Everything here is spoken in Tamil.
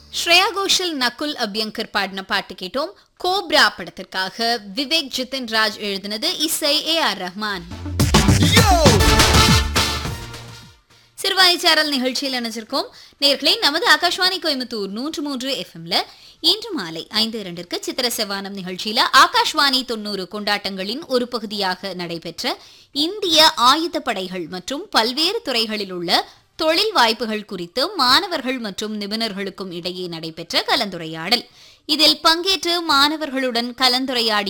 ஸ்ரேயா கோஷல் நகுல் அபியங்கர் பாடின பாட்டு கேட்டோம். கோப்ரா படத்திற்காக விவேக் ஜிதின் ராஜ் எழுதினது, இசை ஏஆர் ரஹ்மான். சிறுவாணி சேரல் நிகழ்ச்சியில் நினைச்சிருக்கோம் நேர்களை. நமது ஆகாஷ்வாணி கோயம்புத்தூர் 103 எஃப்எம்ல இன்று மாலை 5:02 சித்திர செவ்வானம் நிகழ்ச்சியில ஆகாஷ்வாணி 90 கொண்டாட்டங்களின் ஒரு பகுதியாக நடைபெற்ற இந்திய ஆயுத படைகள் மற்றும் பல்வேறு துறைகளில் உள்ள தொழில் வாய்ப்புகள் குறித்து மாணவர்கள் மற்றும் நிபுணர்களுக்கும் இடையே நடைபெற்ற கலந்துரையாடல். இதில் பங்கேற்று மாணவர்களுடன் கலந்துரையாடி